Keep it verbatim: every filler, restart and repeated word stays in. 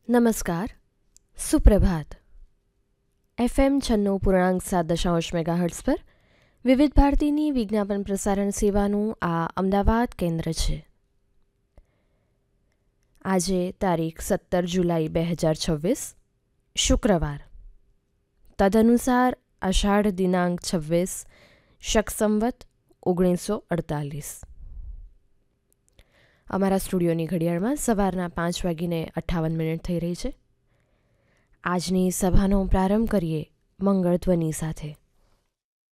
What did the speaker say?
નમસ્કાર, સુપ્રભાત. એફએમ છન્નું પૂર્ણાંક સાત દશાંશ મેગાહર્ટ્ઝ પર વિવિધ ભારતીની વિજ્ઞાપન પ્રસારણ સેવાનું આ અમદાવાદ કેન્દ્ર છે. આજે તારીખ સત્તર જુલાઈ બે હજાર છવ્વીસ, શુક્રવાર. તદનુસાર અષાઢ દિનાંક છવ્વીસ, શક સંવત ઓગણીસો અડતાલીસ. અમારા સ્ટુડિયોની ઘડિયાળમાં સવારના પાંચ વાગીને અઠ્ઠાવન મિનિટ થઈ રહી છે. આજની સભાનો પ્રારંભ કરીએ મંગળધ્વનિ સાથે.